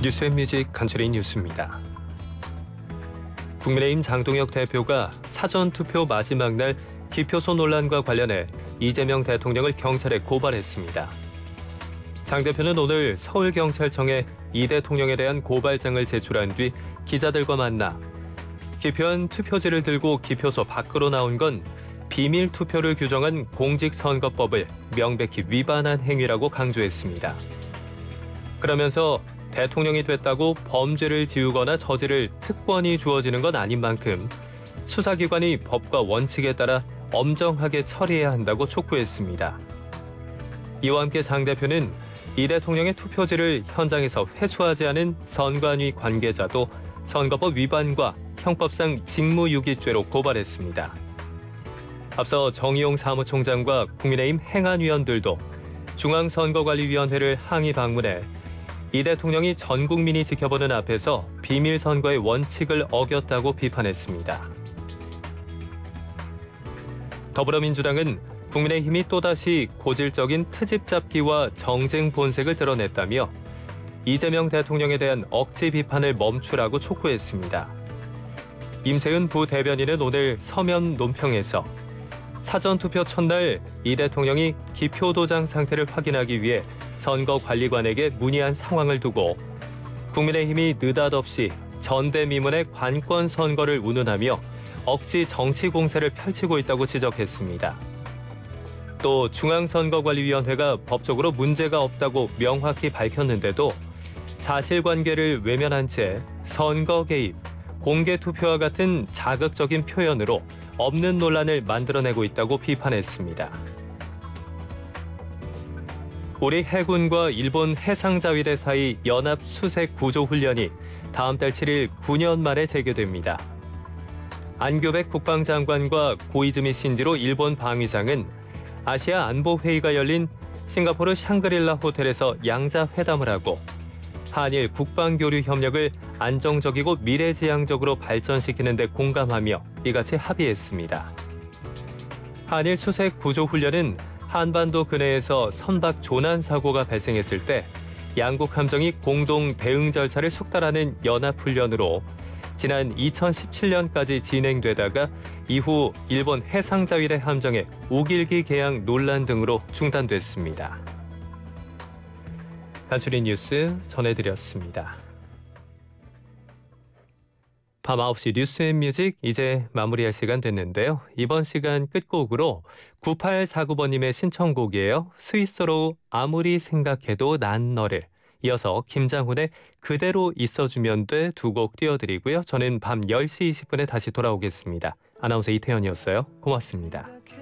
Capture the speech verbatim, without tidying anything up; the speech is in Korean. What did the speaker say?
뉴스앤뮤직 간추린 뉴스입니다. 국민의힘 장동혁 대표가 사전투표 마지막 날 기표소 논란과 관련해 이재명 대통령을 경찰에 고발했습니다. 장 대표는 오늘 서울경찰청에 이 대통령에 대한 고발장을 제출한 뒤 기자들과 만나 기표한 투표지를 들고 기표소 밖으로 나온 건 비밀 투표를 규정한 공직선거법을 명백히 위반한 행위라고 강조했습니다. 그러면서 대통령이 됐다고 범죄를 지우거나 저지를 특권이 주어지는 건 아닌 만큼 수사기관이 법과 원칙에 따라 엄정하게 처리해야 한다고 촉구했습니다. 이와 함께 장 대표는 이 대통령의 투표지를 현장에서 회수하지 않은 선관위 관계자도 선거법 위반과 형법상 직무유기죄로 고발했습니다. 앞서 정의용 사무총장과 국민의힘 행안위원들도 중앙선거관리위원회를 항의 방문해 이 대통령이 전 국민이 지켜보는 앞에서 비밀 선거의 원칙을 어겼다고 비판했습니다. 더불어민주당은 국민의힘이 또다시 고질적인 트집 잡기와 정쟁 본색을 드러냈다며 이재명 대통령에 대한 억지 비판을 멈추라고 촉구했습니다. 임세은 부대변인은 오늘 서면 논평에서 사전투표 첫날 이 대통령이 기표도장 상태를 확인하기 위해 선거관리관에게 문의한 상황을 두고 국민의힘이 느닷없이 전대미문의 관권 선거를 운운하며 억지 정치 공세를 펼치고 있다고 지적했습니다. 또 중앙선거관리위원회가 법적으로 문제가 없다고 명확히 밝혔는데도 사실관계를 외면한 채 선거 개입, 공개투표와 같은 자극적인 표현으로 없는 논란을 만들어내고 있다고 비판했습니다. 우리 해군과 일본 해상자위대 사이 연합 수색 구조 훈련이 다음 달 칠 일 구 년 만에 재개됩니다. 안교백 국방장관과 고이즈미 신지로 일본 방위상은 아시아 안보회의가 열린 싱가포르 샹그릴라 호텔에서 양자 회담을 하고 한일 국방교류 협력을 안정적이고 미래지향적으로 발전시키는 데 공감하며 이같이 합의했습니다. 한일 수색 구조 훈련은 한반도 근해에서 선박 조난 사고가 발생했을 때 양국 함정이 공동 대응 절차를 숙달하는 연합훈련으로 지난 이천십칠 년까지 진행되다가 이후 일본 해상자위대 함정의 우길기 개항 논란 등으로 중단됐습니다. 간추린 뉴스 전해드렸습니다. 밤 아홉 시 뉴스앤뮤직 이제 마무리할 시간 됐는데요. 이번 시간 끝곡으로 구팔사구 번님의 신청곡이에요. 스위스로 아무리 생각해도 난 너를. 이어서 김장훈의 그대로 있어주면 돼 두 곡 띄워드리고요. 저는 밤 열 시 이십 분에 다시 돌아오겠습니다. 아나운서 이태현이었어요. 고맙습니다.